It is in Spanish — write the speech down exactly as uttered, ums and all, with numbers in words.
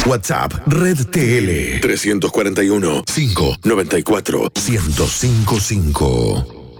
WhatsApp Red T L tres cuatro uno, cinco nueve cuatro, uno cero cinco cinco.